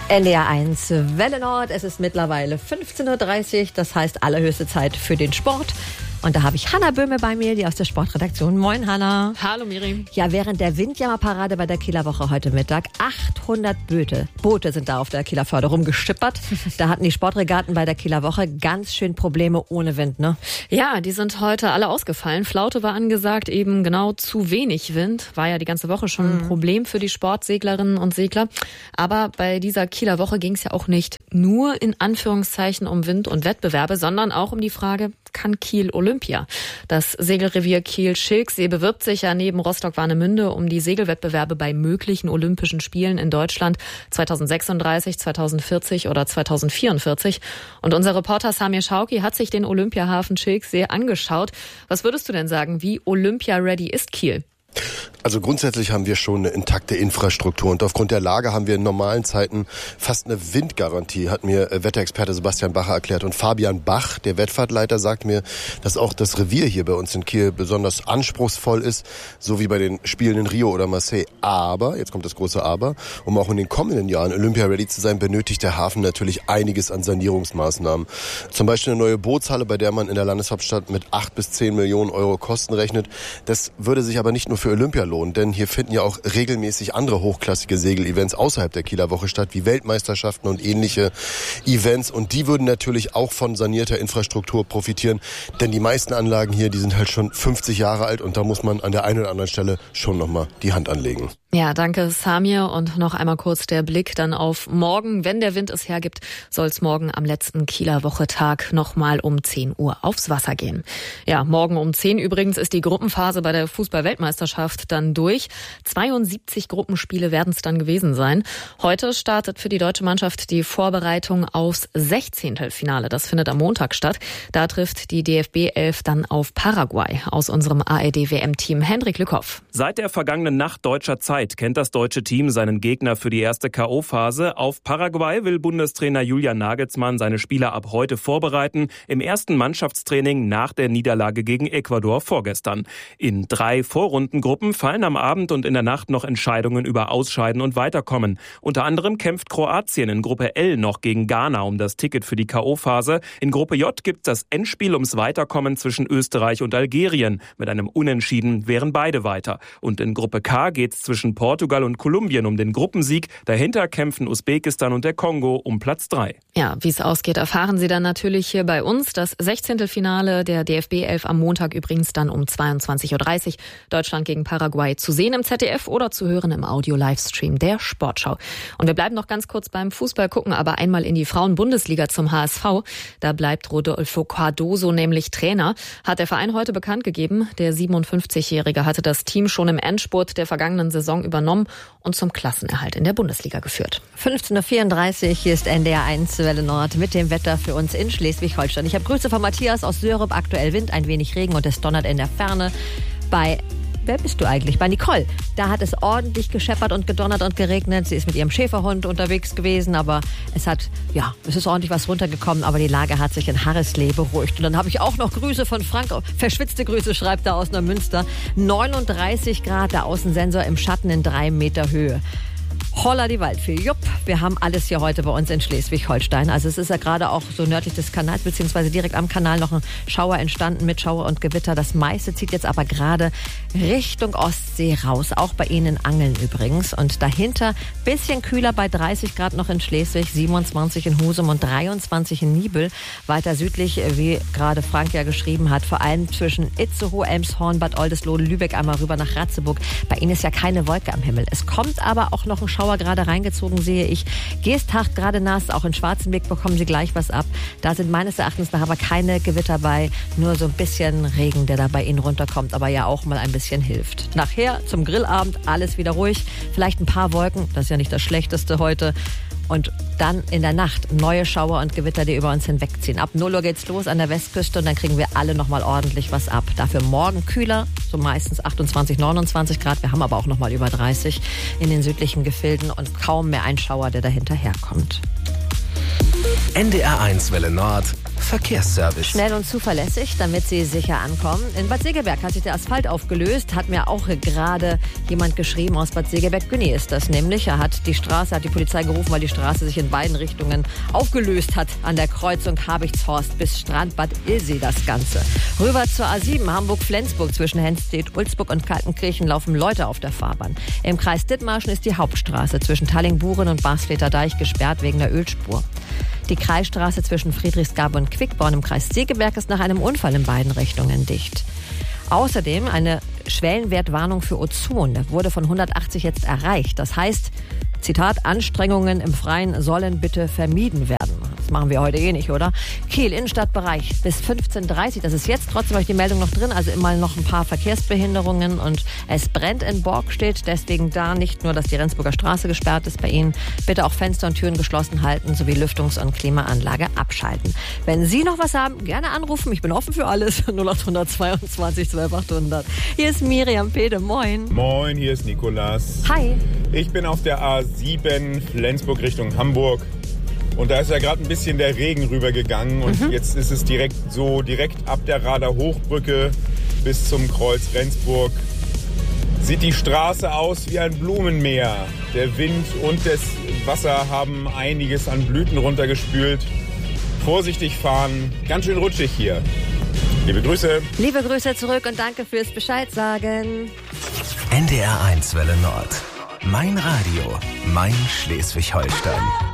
NDR 1 Welle Nord. Es ist mittlerweile 15.30 Uhr. Das heißt allerhöchste Zeit für den Sport. Und da habe ich Hanna Böhme bei mir, die aus der Sportredaktion. Moin, Hanna. Hallo, Miri. Ja, während der Windjammerparade bei der Kieler Woche heute Mittag 800 Boote sind da auf der Kieler Förde rumgeschippert. Da hatten die Sportregatten bei der Kieler Woche ganz schön Probleme ohne Wind, ne? Ja, die sind heute alle ausgefallen. Flaute war angesagt, eben genau zu wenig Wind. War ja die ganze Woche schon ein Problem für die Sportseglerinnen und Segler. Aber bei dieser Kieler Woche ging es ja auch nicht nur in Anführungszeichen um Wind und Wettbewerbe, sondern auch um die Frage, kann Kiel Olympia? Das Segelrevier Kiel-Schilksee bewirbt sich ja neben Rostock-Warnemünde um die Segelwettbewerbe bei möglichen Olympischen Spielen in Deutschland 2036, 2040 oder 2044. Und unser Reporter Samir Schauki hat sich den Olympiahafen Schilksee angeschaut. Was würdest du denn sagen, wie Olympia-ready ist Kiel? Also grundsätzlich haben wir schon eine intakte Infrastruktur und aufgrund der Lage haben wir in normalen Zeiten fast eine Windgarantie, hat mir Wetterexperte Sebastian Bacher erklärt. Und Fabian Bach, der Wettfahrtleiter, sagt mir, dass auch das Revier hier bei uns in Kiel besonders anspruchsvoll ist, so wie bei den Spielen in Rio oder Marseille. Aber, jetzt kommt das große Aber, um auch in den kommenden Jahren Olympia-ready zu sein, benötigt der Hafen natürlich einiges an Sanierungsmaßnahmen. Zum Beispiel eine neue Bootshalle, bei der man in der Landeshauptstadt mit 8 bis 10 Millionen Euro Kosten rechnet. Das würde sich aber nicht nur für Olympia lohnen, denn hier finden ja auch regelmäßig andere hochklassige Segelevents außerhalb der Kieler Woche statt, wie Weltmeisterschaften und ähnliche Events. Und die würden natürlich auch von sanierter Infrastruktur profitieren, denn die meisten Anlagen hier, die sind halt schon 50 Jahre alt und da muss man an der einen oder anderen Stelle schon nochmal die Hand anlegen. Ja, danke Samir. Und noch einmal kurz der Blick dann auf morgen. Wenn der Wind es hergibt, soll es morgen am letzten Kieler Wochetag nochmal um 10 Uhr aufs Wasser gehen. Ja, morgen um 10 übrigens ist die Gruppenphase bei der Fußball-Weltmeisterschaft dann durch. 72 Gruppenspiele werden es dann gewesen sein. Heute startet für die deutsche Mannschaft die Vorbereitung aufs 16. Finale. Das findet am Montag statt. Da trifft die DFB 11 dann auf Paraguay. Aus unserem ARD-WM-Team Hendrik Lückhoff. Seit der vergangenen Nacht deutscher Zeit kennt das deutsche Team seinen Gegner für die erste K.O.-Phase. Auf Paraguay will Bundestrainer Julian Nagelsmann seine Spieler ab heute vorbereiten. Im ersten Mannschaftstraining nach der Niederlage gegen Ecuador vorgestern. In 3 Vorrundengruppen fallen am Abend und in der Nacht noch Entscheidungen über Ausscheiden und Weiterkommen. Unter anderem kämpft Kroatien in Gruppe L noch gegen Ghana um das Ticket für die K.O.-Phase. In Gruppe J gibt es das Endspiel ums Weiterkommen zwischen Österreich und Algerien. Mit einem Unentschieden wären beide weiter. Und in Gruppe K geht es zwischen Portugal und Kolumbien um den Gruppensieg. Dahinter kämpfen Usbekistan und der Kongo um Platz 3. Ja, wie es ausgeht, erfahren Sie dann natürlich hier bei uns. Das 16. Finale der DFB 11 am Montag übrigens dann um 22.30 Uhr. Deutschland gegen Paraguay zu sehen im ZDF oder zu hören im Audio-Livestream der Sportschau. Und wir bleiben noch ganz kurz beim Fußball, gucken aber einmal in die Frauen-Bundesliga zum HSV. Da bleibt Rodolfo Cardoso nämlich Trainer. Hat der Verein heute bekannt gegeben. Der 57-Jährige hatte das Team schon im Endspurt der vergangenen Saison übernommen und zum Klassenerhalt in der Bundesliga geführt. 15.34 Uhr, hier ist NDR 1 Welle Nord mit dem Wetter für uns in Schleswig-Holstein. Ich habe Grüße von Matthias aus Sörup, aktuell Wind, ein wenig Regen und es donnert in der Ferne. Wer bist du eigentlich? Bei Nicole. Da hat es ordentlich gescheppert und gedonnert und geregnet. Sie ist mit ihrem Schäferhund unterwegs gewesen, aber es ist ordentlich was runtergekommen, aber die Lage hat sich in Harrislee beruhigt. Und dann habe ich auch noch Grüße von Frank, verschwitzte Grüße, schreibt er aus Neumünster. 39 Grad, der Außensensor im Schatten in 3 Meter Höhe. Holla die Waldfee. Jupp, wir haben alles hier heute bei uns in Schleswig-Holstein. Also es ist ja gerade auch so nördlich des Kanals, beziehungsweise direkt am Kanal noch ein Schauer entstanden mit Schauer und Gewitter. Das meiste zieht jetzt aber gerade Richtung Ostsee raus. Auch bei Ihnen in Angeln übrigens. Und dahinter bisschen kühler bei 30 Grad noch in Schleswig, 27 in Husum und 23 in Nibel. Weiter südlich, wie gerade Frank ja geschrieben hat, vor allem zwischen Itzehoe, Elmshorn, Bad Oldesloe, Lübeck einmal rüber nach Ratzeburg. Bei Ihnen ist ja keine Wolke am Himmel. Es kommt aber auch noch ein Schauer gerade reingezogen, sehe ich. Geesthacht gerade nass, auch in Schwarzenberg bekommen Sie gleich was ab. Da sind meines Erachtens aber keine Gewitter bei, nur so ein bisschen Regen, der da bei Ihnen runterkommt, aber ja auch mal ein bisschen hilft. Nachher zum Grillabend alles wieder ruhig, vielleicht ein paar Wolken, das ist ja nicht das Schlechteste heute. Und dann in der Nacht neue Schauer und Gewitter, die über uns hinwegziehen. Ab 0 Uhr geht's los an der Westküste und dann kriegen wir alle nochmal ordentlich was ab. Dafür morgen kühler, so meistens 28, 29 Grad. Wir haben aber auch nochmal über 30 in den südlichen Gefilden und kaum mehr ein Schauer, der dahinterherkommt. NDR 1 Welle Nord Verkehrsservice. Schnell und zuverlässig, damit Sie sicher ankommen. In Bad Segeberg hat sich der Asphalt aufgelöst. Hat mir auch gerade jemand geschrieben aus Bad Segeberg. Günni ist das nämlich. Er hat die Polizei gerufen, weil die Straße sich in beiden Richtungen aufgelöst hat. An der Kreuzung Habichtshorst bis Strandbad Ilsee das Ganze. Rüber zur A7 Hamburg-Flensburg. Zwischen Henstedt, Ulzburg und Kaltenkirchen laufen Leute auf der Fahrbahn. Im Kreis Dithmarschen ist die Hauptstraße zwischen Tallingburen und Barsfleter Deich gesperrt wegen der Ölspur. Die Kreisstraße zwischen Friedrichsgabe und Quickborn im Kreis Segeberg ist nach einem Unfall in beiden Richtungen dicht. Außerdem eine Schwellenwertwarnung für Ozon wurde von 180 jetzt erreicht. Das heißt, Zitat, Anstrengungen im Freien sollen bitte vermieden werden. Das machen wir heute eh nicht, oder? Kiel, Innenstadtbereich bis 15:30 Uhr. Das ist jetzt, trotzdem habe ich die Meldung noch drin, also immer noch ein paar Verkehrsbehinderungen und es brennt in Borgstedt. Deswegen da nicht nur, dass die Rendsburger Straße gesperrt ist bei Ihnen. Bitte auch Fenster und Türen geschlossen halten sowie Lüftungs- und Klimaanlage abschalten. Wenn Sie noch was haben, gerne anrufen. Ich bin offen für alles. 0800 22 12 800. Hier ist Miriam Pede. Moin. Moin, hier ist Nikolas. Hi. Ich bin auf der A7 Flensburg Richtung Hamburg. Und da ist ja gerade ein bisschen der Regen rübergegangen. Und jetzt ist es direkt ab der Rader Hochbrücke bis zum Kreuz Rendsburg. Sieht die Straße aus wie ein Blumenmeer. Der Wind und das Wasser haben einiges an Blüten runtergespült. Vorsichtig fahren, ganz schön rutschig hier. Liebe Grüße. Liebe Grüße zurück und danke fürs Bescheid sagen. NDR 1 Welle Nord. Mein Radio, mein Schleswig-Holstein.